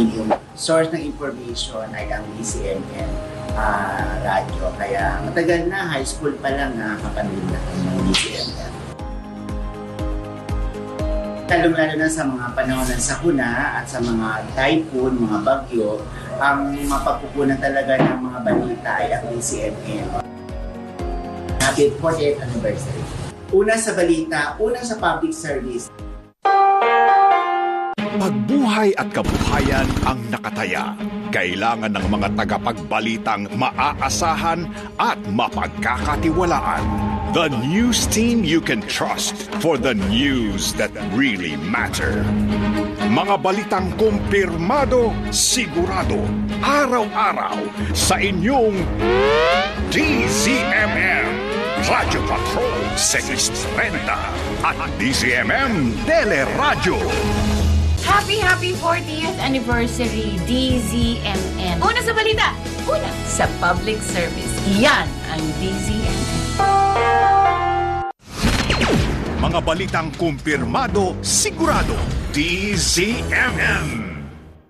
yung source ng information ay ang DCMM radyo. Kaya matagal na, high school pa lang nakakapanood na ng DCMM. Lalong-lalo na sa mga panahon ng sakuna at sa mga typhoon, mga bagyo, ang mapagkukunan talaga ng mga balita ay ang DCMM. Happy 40th anniversary. Una sa balita, una sa public service. Pagbuhay at kabuhayan ang nakataya. Kailangan ng mga tagapagbalitang maaasahan at mapagkakatiwalaan. The news team you can trust for the news that really matter. Mga balitang kumpirmado, sigurado, araw-araw sa inyong DZMM Radio Patrol 630 at DZMM Teleradyo. Happy 40th anniversary, DZMM. Una sa balita, una sa public service. Yan ang DZMM. Mga balitang kumpirmado, sigurado, DZMM.